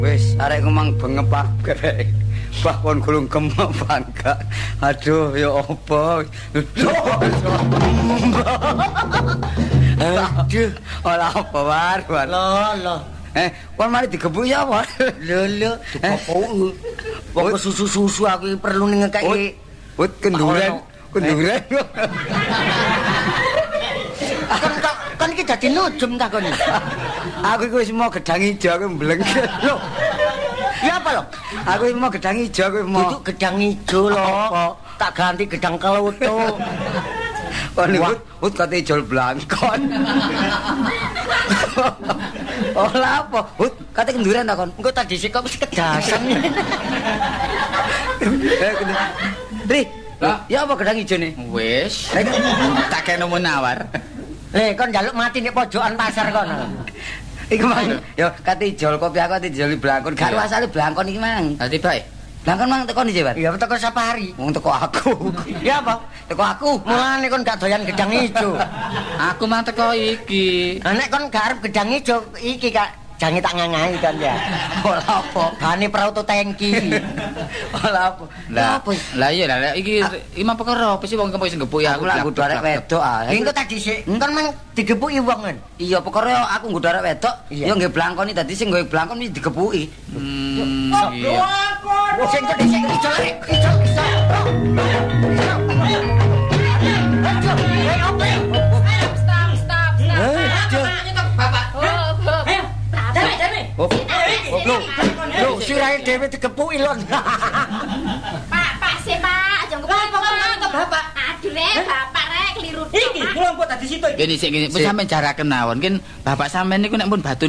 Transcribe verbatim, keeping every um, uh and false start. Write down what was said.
Wis, arek ngomong bengep grek. Bah kon gulung kemek bangga. Aduh, ya apa? Aduh, ora apa war, war. Loh, loh. Eh, kon mari digebuk ya, war. Lho, lho, dikopok. Pokok susu-susu aku perlu ngekeki. Wut kenduren, kenduren. Kan kan iki dadi nujem ta kon. Aku iku wis mau gedang ijo aku mblengket lho. Ya apa lo? Aku wis mau gedang ijo aku mau. Duduk gedang ijo lo. Tak ganti gedang kelutu. Kon wut wut kate ijol blangkon. Ora apa? Wut kate kenduren ta kon. Engko tadi sik kok wis kedasan. Eh, Ri, ya apa gedang ijo nih? Wis, tak kene menawar. Le, kon njaluk mati nek pojokan pasar kono. Iku mang, yo kate ijol kopi aku ate ijol blangkon. Gak asale blangkon iki mang. Dadi bae. Blangkon mang teko ndi, Pak? Ya teko Sapari. Wong teko aku. Ya apa? Teko aku. Mulane kon gak doyan gedang ijo. Aku mang teko iki. Lah nek kon gak arep gedang ijo iki Kak, jange tak ngangai kan ya. Ora apa. Bane prauto tangki. Ora apa. Lah, lah iya lah iki iki mah perkara apa sih wong kempok sing gebuk ya Aku lak nggodho arek wedok ah. Engko tadi sik kon mang digepuki wong kan. Iya, perkara aku nggodho arek wedok, yo nggih blangkoni dadi sing nggawe blangkon iki digepuki. Hmm, iya. Sing kok dhisik ijo rek, ijo ijo. Lho, sirahe dhewe digepuki lho. Pak, Pak, sih Pak, aja ngomong Bapak. Aduh rek, Bapak rek keliru. Iki kula mbok tadi situ iki. Gini sik gini, wis sampean jaraken mawon. Kin bapak sampean niku nek pun batu